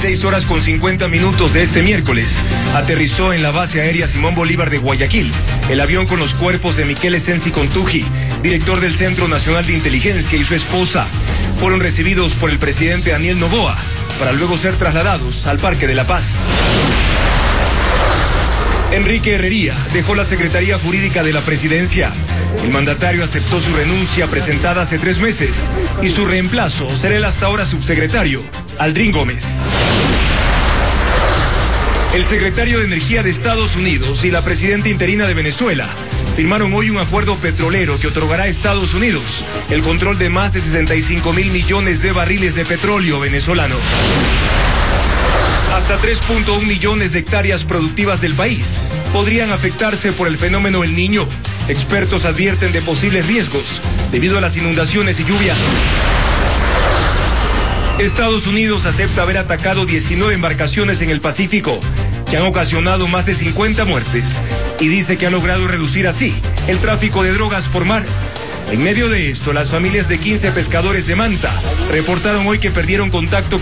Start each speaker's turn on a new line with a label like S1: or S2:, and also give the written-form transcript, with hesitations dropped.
S1: 6:50 de este miércoles, aterrizó en la base aérea Simón Bolívar de Guayaquil el avión con los cuerpos de Miquel Esensi Contuji, director del Centro Nacional de Inteligencia, y su esposa. Fueron recibidos por el presidente Daniel Noboa para luego ser trasladados al Parque de la Paz. Enrique Herrería dejó la Secretaría Jurídica de la Presidencia. El mandatario aceptó su renuncia presentada hace 3 meses y su reemplazo será el hasta ahora subsecretario, Aldrin Gómez. El secretario de Energía de Estados Unidos y la presidenta interina de Venezuela firmaron hoy un acuerdo petrolero que otorgará a Estados Unidos el control de más de 65.000 millones de barriles de petróleo venezolano. Hasta 3.1 millones de hectáreas productivas del país podrían afectarse por el fenómeno El Niño. Expertos advierten de posibles riesgos debido a las inundaciones y lluvia. Estados Unidos acepta haber atacado 19 embarcaciones en el Pacífico que han ocasionado más de 50 muertes y dice que ha logrado reducir así el tráfico de drogas por mar. En medio de esto, las familias de 15 pescadores de Manta reportaron hoy que perdieron contacto